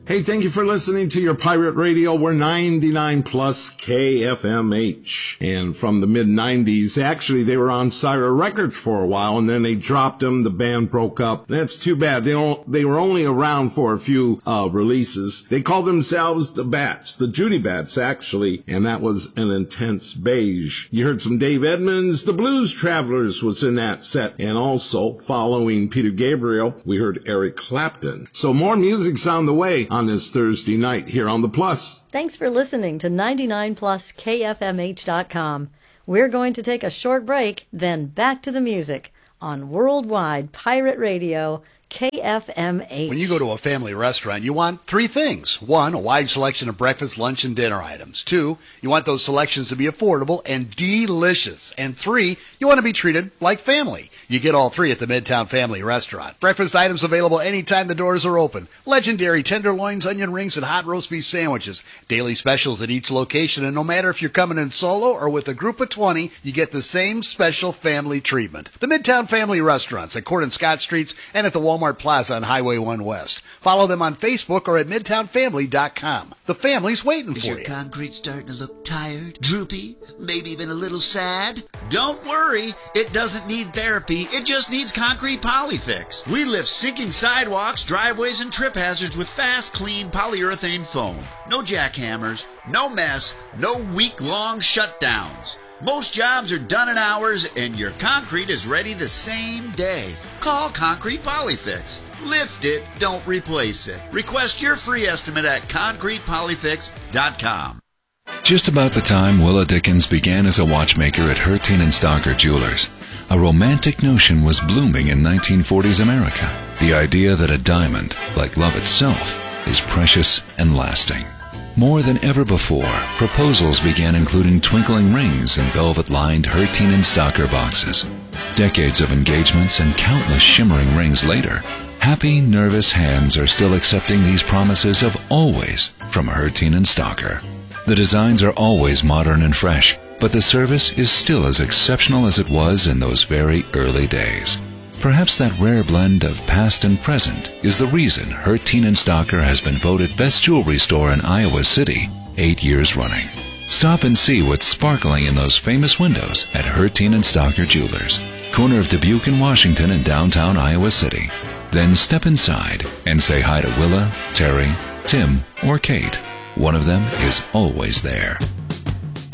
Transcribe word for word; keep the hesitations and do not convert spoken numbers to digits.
Hey, thank you for listening to your pirate radio. We're ninety-nine plus K F M H. And from the mid nineties, actually, they were on Syra Records for a while, and then they dropped them. The band broke up. That's too bad. They don't, they were only around for a few uh releases. They called themselves the Bats, the Judy Bats, actually, and that was an intense beige. You heard some Dave Edmunds. The Blues Travelers was in that set. And also, following Peter Gabriel, we heard Eric Clapton. So more music's on the way on this Thursday night here on The Plus. Thanks for listening to ninety-nine plus K F M H dot com. We're going to take a short break, then back to the music on Worldwide Pirate Radio, K F M H. When you go to a family restaurant, you want three things. One, a wide selection of breakfast, lunch, and dinner items. Two, you want those selections to be affordable and delicious. And three, you want to be treated like family. You get all three at the Midtown Family Restaurant. Breakfast items available anytime the doors are open. Legendary tenderloins, onion rings, and hot roast beef sandwiches. Daily specials at each location, and no matter if you're coming in solo or with a group of twenty, you get the same special family treatment. The Midtown Family Restaurants at Court and Scott Streets and at the Walmart Plaza on Highway one West. Follow them on Facebook or at midtown family dot com. The family's waiting Is for your you. concrete starting to look tired, droopy, maybe even a little sad? Don't worry, it doesn't need therapy, it just needs Concrete Polyfix. We lift sinking sidewalks, driveways, and trip hazards with fast, clean polyurethane foam. No jackhammers, no mess, no week-long shutdowns. Most jobs are done in hours, and your concrete is ready the same day. Call Concrete Polyfix. Lift it, don't replace it. Request your free estimate at concrete polyfix dot com. Just about the time Willa Dickens began as a watchmaker at Herteen and Stocker Jewelers, a romantic notion was blooming in nineteen forties America. The idea that a diamond, like love itself, is precious and lasting. More than ever before, proposals began including twinkling rings in velvet-lined Herteen and Stocker boxes. Decades of engagements and countless shimmering rings later, happy, nervous hands are still accepting these promises of always from Herteen and Stocker. The designs are always modern and fresh, but the service is still as exceptional as it was in those very early days. Perhaps that rare blend of past and present is the reason Herteen and Stocker has been voted best jewelry store in Iowa City eight years running. Stop and see what's sparkling in those famous windows at Herteen and Stocker Jewelers, corner of Dubuque and Washington in downtown Iowa City. Then step inside and say hi to Willa, Terry, Tim, or Kate. One of them is always there.